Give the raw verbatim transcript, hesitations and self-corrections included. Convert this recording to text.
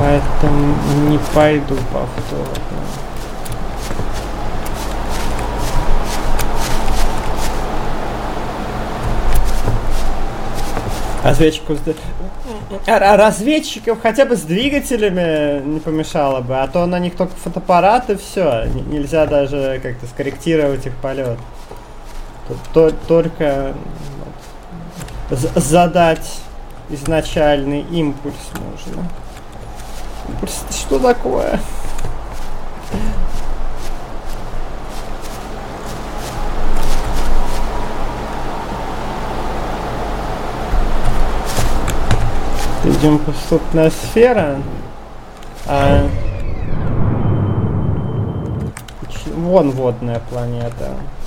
Поэтому не пойду повторно. Разведчику... А разведчиков хотя бы с двигателями не помешало бы, а то на них только фотоаппарат и все. Нельзя даже как-то скорректировать их полет. Тут только задать изначальный импульс нужно. Импульс, что такое? Идем преступная сфера. А... Вон водная планета.